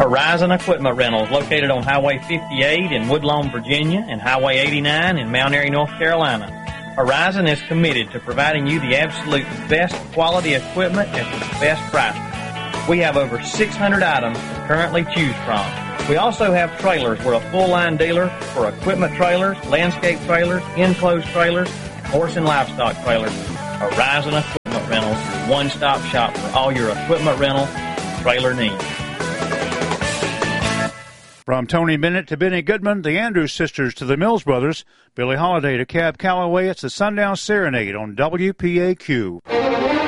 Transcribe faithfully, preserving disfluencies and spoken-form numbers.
Horizon Equipment Rentals, located on Highway fifty-eight in Woodlawn, Virginia, and Highway eighty-nine in Mount Airy, North Carolina. Horizon is committed to providing you the absolute best quality equipment at the best price. We have over six hundred items to currently choose from. We also have trailers. We're a full-line dealer for equipment trailers, landscape trailers, enclosed trailers, and horse and livestock trailers. Horizon Equipment Rentals is one-stop shop for all your equipment rental and trailer needs. From Tony Bennett to Benny Goodman, the Andrews sisters to the Mills brothers, Billie Holiday to Cab Calloway, it's the Sundown Serenade on W P A Q.